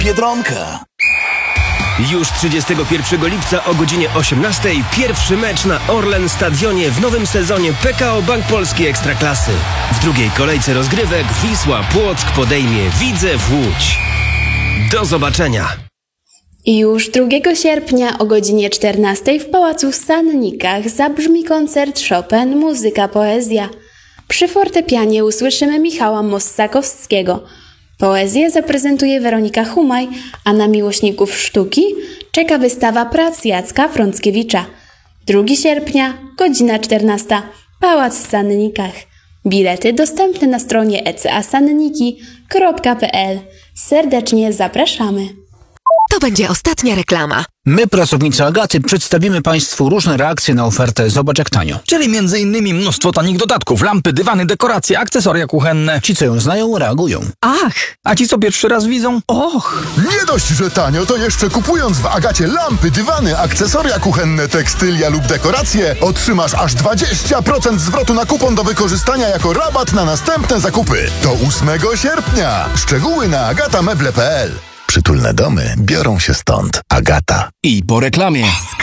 Biedronka. Już 31 lipca o godzinie 18 pierwszy mecz na Orlen Stadionie w nowym sezonie PKO Bank Polski Ekstraklasy. W drugiej kolejce rozgrywek Wisła Płock podejmie Widzew Łódź. Do zobaczenia! Już 2 sierpnia o godzinie 14 w Pałacu w Sannikach zabrzmi koncert Chopin Muzyka Poezja. Przy fortepianie usłyszymy Michała Mossakowskiego. Poezję zaprezentuje Weronika Humaj, a na miłośników sztuki czeka wystawa prac Jacka Frąckiewicza. 2 sierpnia, godzina 14, Pałac w Sannikach. Bilety dostępne na stronie ecasanniki.pl. Serdecznie zapraszamy. To będzie ostatnia reklama. My, pracownicy Agaty, przedstawimy Państwu różne reakcje na ofertę Zobacz jak tanio. Czyli m.in. mnóstwo tanich dodatków, lampy, dywany, dekoracje, akcesoria kuchenne. Ci, co ją znają, reagują. Ach! A ci, co pierwszy raz widzą? Och! Nie dość, że tanio, to jeszcze kupując w Agacie lampy, dywany, akcesoria kuchenne, tekstylia lub dekoracje, otrzymasz aż 20% zwrotu na kupon do wykorzystania jako rabat na następne zakupy. Do 8 sierpnia. Szczegóły na agatameble.pl. Przytulne domy biorą się stąd. Agata. I po reklamie.